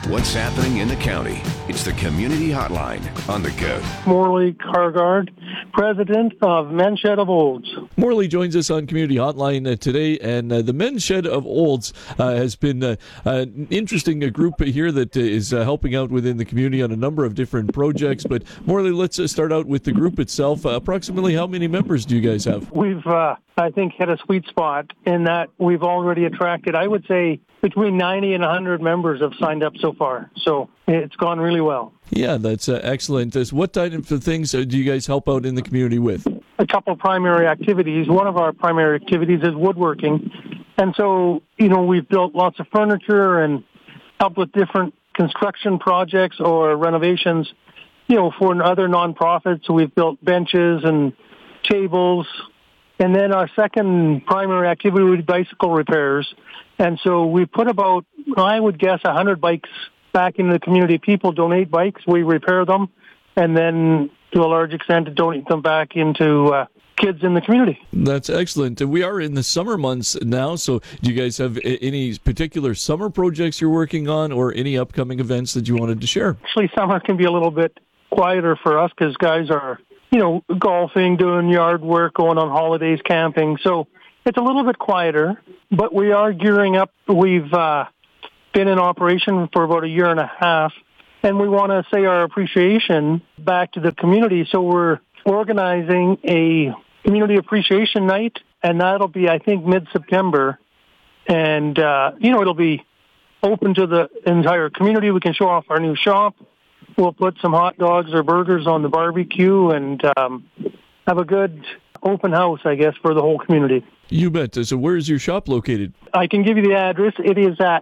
what's happening in the county. It's the Community Hotline on The Goat. Morley Cargard, president of Men's Shed of Olds. Morley joins us on Community Hotline today, and the Men's Shed of Olds has been an interesting group here that is helping out within the community on a number of different projects. But Morley, let's start out with the group itself. Approximately how many members do you guys have? We've, I think, hit a sweet spot in that we've already attracted, I would say, between 90 and 100 members have signed up so far. So it's gone really well. Yeah, that's excellent. What type of things do you guys help out in the community with? A couple of primary activities. One of our primary activities is woodworking. And so, we've built lots of furniture and helped with different construction projects or renovations, for other nonprofits. So we've built benches and tables. And then our second primary activity would be bicycle repairs. And so we put about, I would guess, 100 bikes back into the community. People donate bikes, we repair them, and then to a large extent donate them back into kids in the community. That's excellent. We are in the summer months now, so do you guys have any particular summer projects you're working on or any upcoming events that you wanted to share? Actually, summer can be a little bit quieter for us because guys are, golfing, doing yard work, going on holidays, camping. So it's a little bit quieter, but we are gearing up. We've been in operation for about a year and a half, and we want to say our appreciation back to the community. So we're organizing a community appreciation night, and that'll be, I think, mid-September. And, it'll be open to the entire community. We can show off our new shop. We'll put some hot dogs or burgers on the barbecue and have a good open house, I guess, for the whole community. You bet. So where is your shop located? I can give you the address. It is at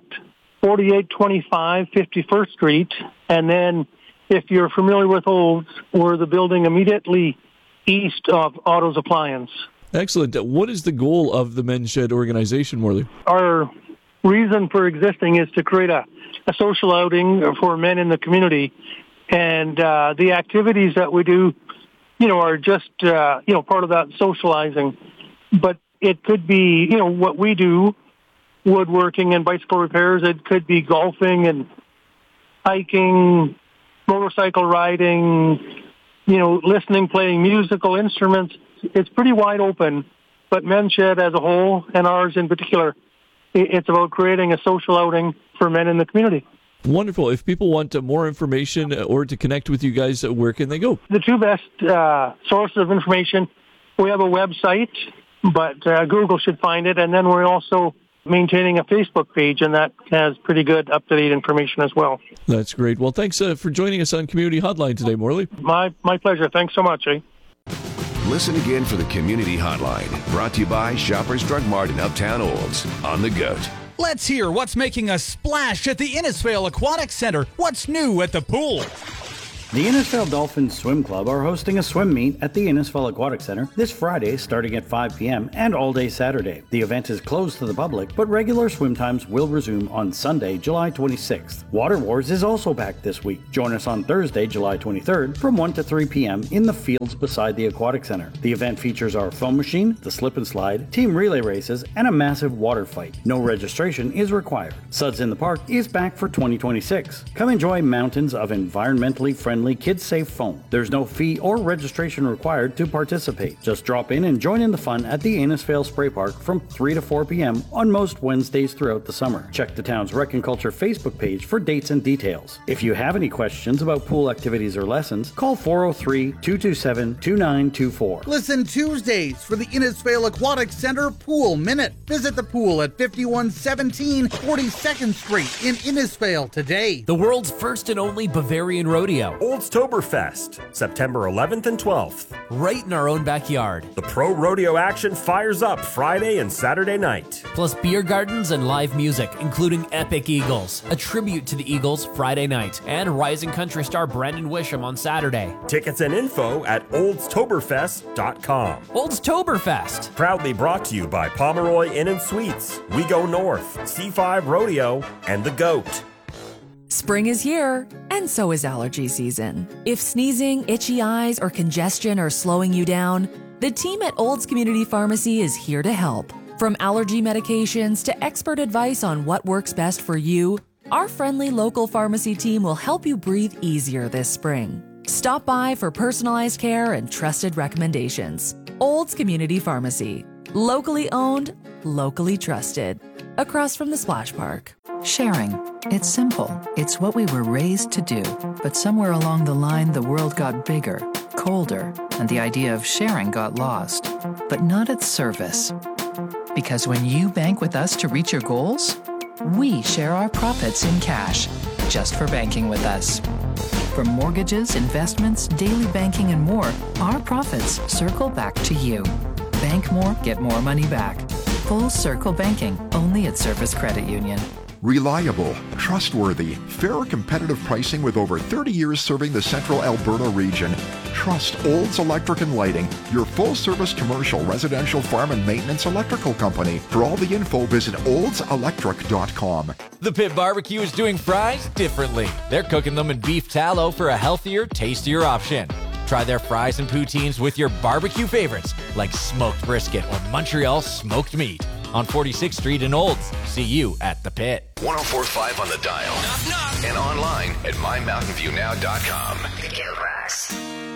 4825 51st Street. And then if you're familiar with Olds, we're the building immediately east of Otto's Appliance. Excellent. What is the goal of the Men's Shed organization, Morley? Our reason for existing is to create a social outing for men in the community. And the activities that we do, are just, part of that socializing. But it could be, what we do, woodworking and bicycle repairs. It could be golfing and hiking, motorcycle riding, listening, playing musical instruments. It's pretty wide open. But Men's Shed as a whole, and ours in particular, it's about creating a social outing for men in the community. Wonderful. If people want more information or to connect with you guys, where can they go? The two best sources of information, we have a website, but Google should find it. And then we're also maintaining a Facebook page, and that has pretty good up-to-date information as well. That's great. Well, thanks for joining us on Community Hotline today, Morley. My pleasure. Thanks so much. Listen again for the Community Hotline, brought to you by Shoppers Drug Mart in Uptown Olds on The Goat. Let's hear what's making a splash at the Innisfail Aquatic Center. What's new at the pool? The Innisfail Dolphins Swim Club are hosting a swim meet at the Innisfail Aquatic Center this Friday starting at 5 p.m. and all day Saturday. The event is closed to the public, but regular swim times will resume on Sunday, July 26th. Water Wars is also back this week. Join us on Thursday, July 23rd from 1 to 3 p.m. in the fields beside the Aquatic Center. The event features our foam machine, the slip and slide, team relay races, and a massive water fight. No registration is required. Suds in the Park is back for 2026. Come enjoy mountains of environmentally friendly kids-safe foam. There's no fee or registration required to participate. Just drop in and join in the fun at the Innisfail Spray Park from 3 to 4 p.m. on most Wednesdays throughout the summer. Check the town's Rec and Culture Facebook page for dates and details. If you have any questions about pool activities or lessons, call 403-227-2924. Listen Tuesdays for the Innisfail Aquatic Center Pool Minute. Visit the pool at 5117 42nd Street in Innisfail today. The world's first and only Bavarian rodeo. Oldstoberfest, September 11th and 12th. Right in our own backyard. The pro rodeo action fires up Friday and Saturday night. Plus beer gardens and live music, including Epic Eagles, a tribute to the Eagles Friday night, and rising country star Brandon Wisham on Saturday. Tickets and info at oldstoberfest.com. Oldstoberfest. Proudly brought to you by Pomeroy Inn & Suites, We Go North, C5 Rodeo, and The Goat. Spring is here, and so is allergy season. If sneezing, itchy eyes, or congestion are slowing you down, the team at Olds Community Pharmacy is here to help. From allergy medications to expert advice on what works best for you, Our friendly local pharmacy team will help you breathe easier this spring. Stop by for personalized care and trusted recommendations. Olds Community Pharmacy. Locally owned, locally trusted. Across from the Splash Park. Sharing. It's simple. It's what we were raised to do. But somewhere along the line, the world got bigger, colder, and the idea of sharing got lost. But not at Service. Because when you bank with us to reach your goals, we share our profits in cash, just for banking with us. From mortgages, investments, daily banking, and more, our profits circle back to you. Bank more, get more money back. Full Circle Banking, only at Service Credit Union. Reliable, trustworthy, fair competitive pricing with over 30 years serving the central Alberta region. Trust Olds Electric and Lighting, your full-service commercial, residential, farm and maintenance electrical company. For all the info, visit oldselectric.com. The Pit Barbecue is doing fries differently. They're cooking them in beef tallow for a healthier, tastier option. Try their fries and poutines with your barbecue favorites like smoked brisket or Montreal smoked meat. On 46th Street in Olds. See you at the Pit. 104.5 on the dial. Knock, knock. And online at mymountainviewnow.com. Get racks.